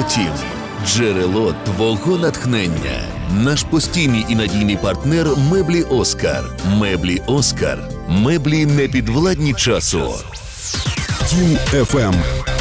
Тім – джерело твого натхнення. Наш постійний і надійний партнер – меблі «Оскар». Меблі «Оскар». Меблі непідвладні часу. Тім FM.